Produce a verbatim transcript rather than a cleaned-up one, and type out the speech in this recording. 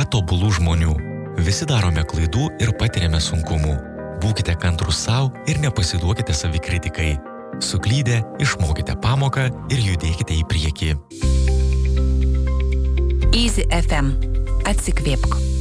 tobulų žmonių. Visi darome klaidų ir patiriame sunkumų. Būkite kantrūs savo ir nepasiduokite savikritikai. Suklydę, išmokite pamoką ir judėkite į priekį. Easy F M. Atsikvėpk.